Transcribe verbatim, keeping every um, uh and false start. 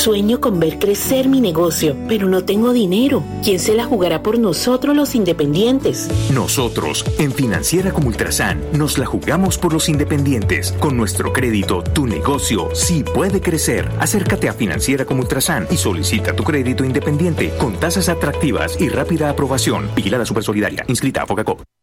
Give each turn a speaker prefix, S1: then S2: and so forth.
S1: Sueño con ver crecer mi negocio, pero no tengo dinero. ¿Quién se la jugará por nosotros los independientes?
S2: Nosotros, en Financiera como Ultrasan, nos la jugamos por los independientes. Con nuestro crédito, tu negocio sí puede crecer. Acércate a Financiera como Ultrasan y solicita tu crédito independiente con tasas atractivas y rápida aprobación. Vigilada Supersolidaria. Inscrita a Fogacop.